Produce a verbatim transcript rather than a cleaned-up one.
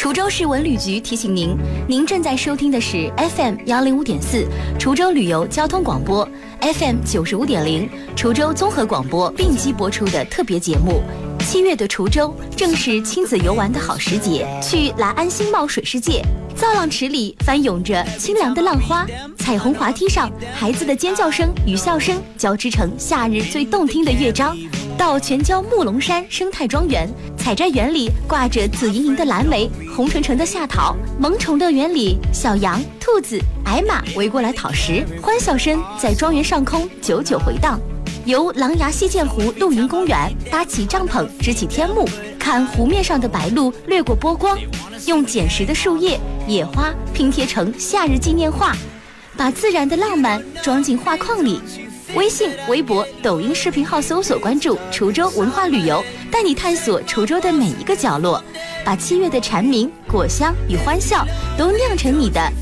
滁州市文旅局提醒您，您正在收听的是 F M 幺零五点四滁州旅游交通广播 ，F M 九十五点零滁州综合广播并机播出的特别节目。七月的滁州正是亲子游玩的好时节，去来安新茂水世界，造浪池里翻涌着清凉的浪花，彩虹滑梯上孩子的尖叫声与笑声交织成夏日最动听的乐章。到全椒木龙山生态庄园，采摘园里挂着紫莹莹的蓝莓，红橙橙的夏桃，萌宠乐园里小羊、兔子、矮马围过来讨食，欢笑声在庄园上空久久回荡。由狼牙溪涧湖露营公园搭起帐篷支起天幕，看湖面上的白鹭掠过波光，用捡拾的树叶、野花拼贴成夏日纪念画，把自然的浪漫装进画框里。微信、微博、抖音视频号搜索关注滁州文化旅游，带你探索滁州的每一个角落，把七月的蝉鸣、果香与欢笑都酿成你的